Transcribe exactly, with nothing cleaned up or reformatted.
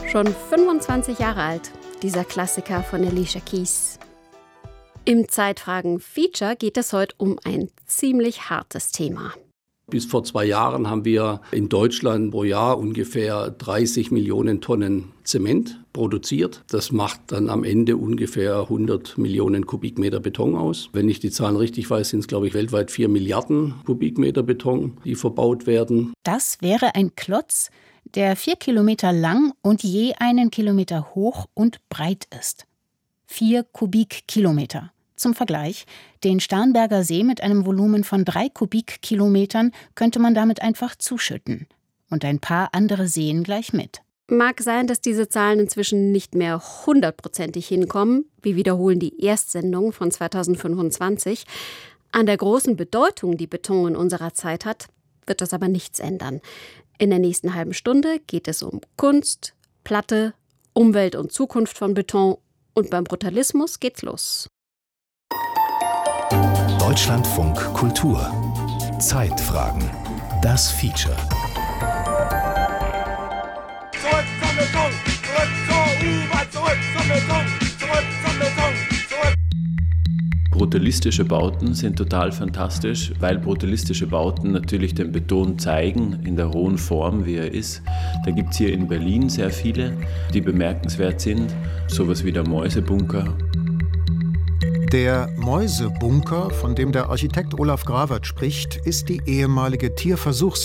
Schon fünfundzwanzig Jahre alt, dieser Klassiker von Alicia Keys. Im Zeitfragen-Feature geht es heute um ein ziemlich hartes Thema. Bis vor zwei Jahren haben wir in Deutschland pro Jahr ungefähr dreißig Millionen Tonnen Zement produziert. Das macht dann am Ende ungefähr hundert Millionen Kubikmeter Beton aus. Wenn ich die Zahlen richtig weiß, sind es, glaube ich, weltweit vier Milliarden Kubikmeter Beton, die verbaut werden. Das wäre ein Klotz, der vier Kilometer lang und je einen Kilometer hoch und breit ist. Vier Kubikkilometer. Zum Vergleich, den Starnberger See mit einem Volumen von drei Kubikkilometern könnte man damit einfach zuschütten. Und ein paar andere Seen gleich mit. Mag sein, dass diese Zahlen inzwischen nicht mehr hundertprozentig hinkommen. Wir wiederholen die Erstsendung von zweitausendfünfundzwanzig. An der großen Bedeutung, die Beton in unserer Zeit hat, wird das aber nichts ändern. In der nächsten halben Stunde geht es um Kunst, Platte, Umwelt und Zukunft von Beton. Und beim Brutalismus geht's los. Deutschlandfunk Kultur. Zeitfragen. Das Feature. Zurück zum Beton, zurück zur U-Bahn, zurück zum Beton, zurück zum Beton, zurück. Brutalistische Bauten sind total fantastisch, weil brutalistische Bauten natürlich den Beton zeigen, in der rohen Form, wie er ist. Da gibt es hier in Berlin sehr viele, die bemerkenswert sind. Sowas wie der Mäusebunker. Der Mäusebunker, von dem der Architekt Olaf Grawert spricht, ist die ehemalige Tierversuchs